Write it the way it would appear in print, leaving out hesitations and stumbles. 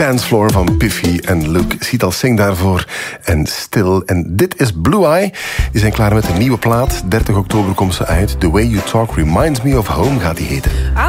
Dancefloor van Piffy en Luke. Sital Singh daarvoor en Stil. En dit is Blue Eye. Die zijn klaar met een nieuwe plaat. 30 oktober komt ze uit. The Way You Talk Reminds Me of Home gaat die heten.